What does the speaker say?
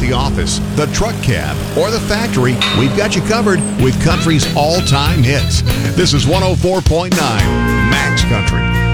the office, the truck cab, or the factory, we've got you covered with country's all-time hits. This is 104.9 Max Country.